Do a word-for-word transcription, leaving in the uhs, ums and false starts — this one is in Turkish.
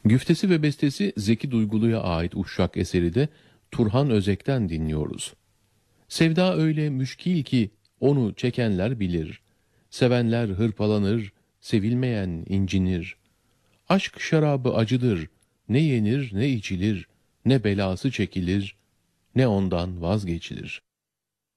Güftesi ve bestesi Zeki Duygulu'ya ait Uşşak eseri de Turhan Özek'ten dinliyoruz. Sevda öyle müşkil ki onu çekenler bilir. Sevenler hırpalanır, sevilmeyen incinir. Aşk şarabı acıdır, ne yenir ne içilir, ne belası çekilir, ne ondan vazgeçilir.